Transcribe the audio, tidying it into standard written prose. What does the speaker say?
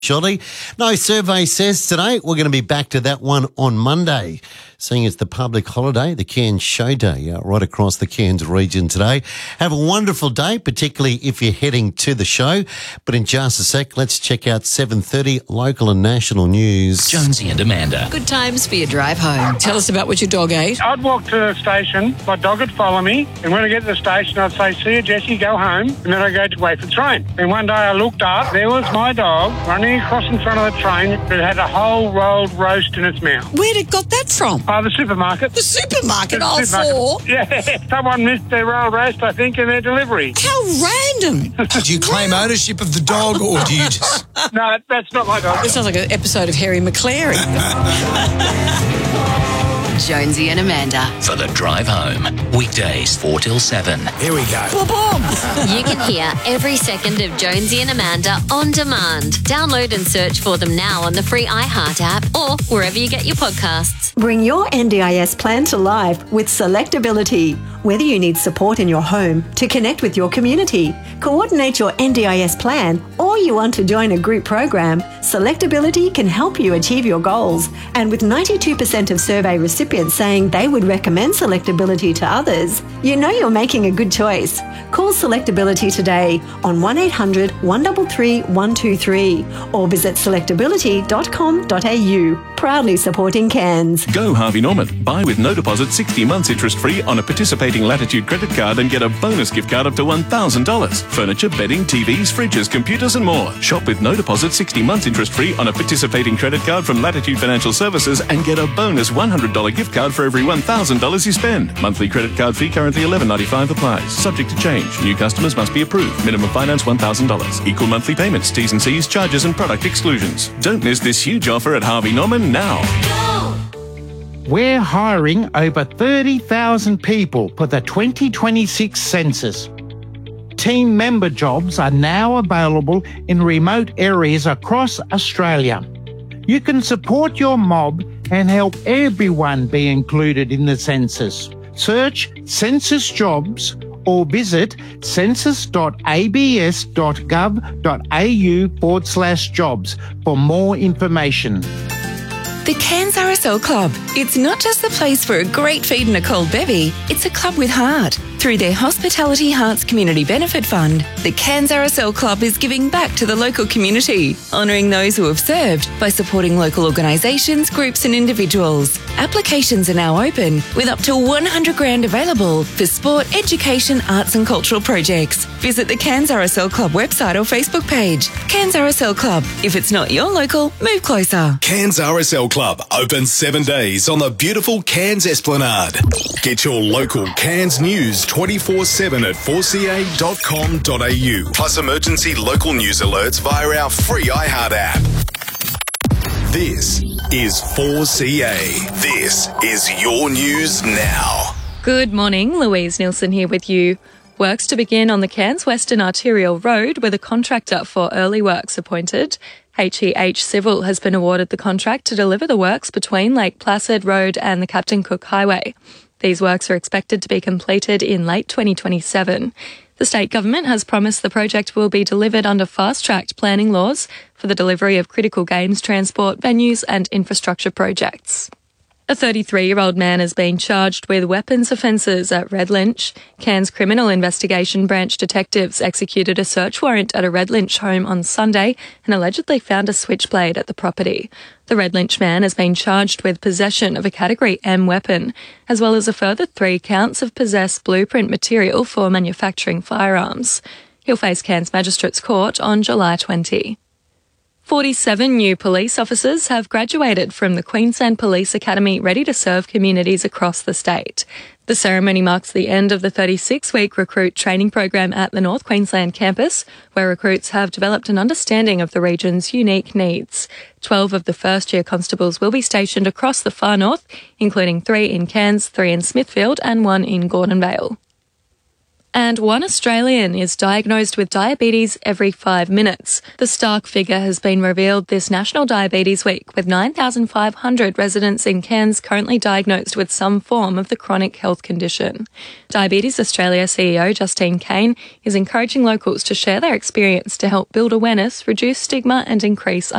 shortly. No survey says today. We're going to be back to that one on Monday. Seeing it's the public holiday, the Cairns Show Day, right across the Cairns region today. Have a wonderful day, particularly if you're heading to the show. But in just a sec, let's check out 7:30 local and national news. Jonesy and Amanda. Good times for your drive home. Tell us about what your dog ate. I'd walk to the station, my dog would follow me, and when I get to the station, I'd say, "See you, Jessie, go home," and then I'd go to wait for the train. And one day I looked up, there was my dog running across in front of the train that had a whole rolled roast in its mouth. Where'd it got that from? Oh, the supermarket. The supermarket, The supermarket. Yeah, someone missed their rolled roast, I think, in their delivery. How random. Do you claim ownership of the dog, or do you just... No, that's not my dog. This sounds like an episode of Harry McClary. Jonesy and Amanda. For the drive home. Weekdays 4 till 7. Here we go. You can hear every second of Jonesy and Amanda on demand. Download and search for them now on the free iHeart app or wherever you get your podcasts. Bring your NDIS plan to life with Selectability. Whether you need support in your home to connect with your community, coordinate your NDIS plan, or you want to join a group program, Selectability can help you achieve your goals. And with 92% of survey recipients saying they would recommend Selectability to others, you know you're making a good choice. Call Selectability today on 1800 133 123 or visit selectability.com.au. Proudly supporting Cairns. Go Harvey Norman. Buy with no deposit 60 months interest free on a participating Latitude credit card and get a bonus gift card up to $1,000. Furniture, bedding, TVs, fridges, computers and more. Shop with no deposit 60 months interest free on a participating credit card from Latitude Financial Services and get a bonus $100 gift card for every $1,000 you spend. Monthly credit card fee currently $11.95 applies. Subject to change. New customers must be approved. Minimum finance $1,000. Equal monthly payments. T's and C's, charges and product exclusions. Don't miss this huge offer at Harvey Norman now. We're hiring over 30,000 people for the 2026 census. Team member jobs are now available in remote areas across Australia. You can support your mob and help everyone be included in the census. Search Census Jobs or visit census.abs.gov.au/jobs for more information. The Cairns RSL Club. It's not just the place for a great feed and a cold bevy, it's a club with heart. Through their Hospitality Hearts Community Benefit Fund, the Cairns RSL Club is giving back to the local community, honouring those who have served by supporting local organisations, groups and individuals. Applications are now open, with up to $100,000 available for sport, education, arts and cultural projects. Visit the Cairns RSL Club website or Facebook page. Cairns RSL Club. If it's not your local, move closer. Cairns RSL Club, open 7 days on the beautiful Cairns Esplanade. Get your local Cairns news 24/7 at 4ca.com.au. Plus emergency local news alerts via our free iHeart app. This is 4CA. This is your news now. Good morning, Louise Nielsen here with you. Works to begin on the Cairns Western Arterial Road with a contractor for early works appointed. HEH Civil has been awarded the contract to deliver the works between Lake Placid Road and the Captain Cook Highway. These works are expected to be completed in late 2027. The state government has promised the project will be delivered under fast-tracked planning laws for the delivery of critical games transport, venues and infrastructure projects. A 33-year-old man has been charged with weapons offences at Redlynch. Cairns Criminal Investigation Branch detectives executed a search warrant at a Redlynch home on Sunday and allegedly found a switchblade at the property. The Redlynch man has been charged with possession of a Category M weapon, as well as a further 3 counts of possessed blueprint material for manufacturing firearms. He'll face Cairns Magistrates Court on July 20. 47 new police officers have graduated from the Queensland Police Academy ready to serve communities across the state. The ceremony marks the end of the 36-week recruit training program at the North Queensland campus, where recruits have developed an understanding of the region's unique needs. 12 of the first-year constables will be stationed across the far north, including 3 in Cairns, 3 in Smithfield and 1 in Gordon Vale. And one Australian is diagnosed with diabetes every 5 minutes. The stark figure has been revealed this National Diabetes Week, with 9,500 residents in Cairns currently diagnosed with some form of the chronic health condition. Diabetes Australia CEO Justine Cain is encouraging locals to share their experience to help build awareness, reduce stigma and increase